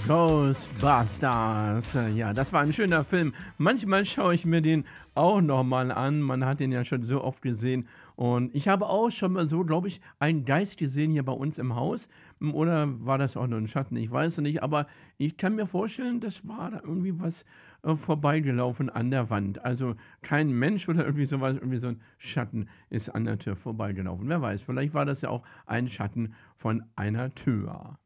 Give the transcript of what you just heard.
Ghostbusters. Ja, das war ein schöner Film. Manchmal schaue ich mir den auch noch mal an. Man hat den ja schon so oft gesehen. Und ich habe auch schon mal so, glaube ich, einen Geist gesehen hier bei uns im Haus. Oder war das auch nur ein Schatten? Ich weiß es nicht. Aber ich kann mir vorstellen, das war da irgendwie was vorbeigelaufen an der Wand. Also kein Mensch oder irgendwie sowas, irgendwie so ein Schatten ist an der Tür vorbeigelaufen. Wer weiß, vielleicht war das ja auch ein Schatten von einer Tür.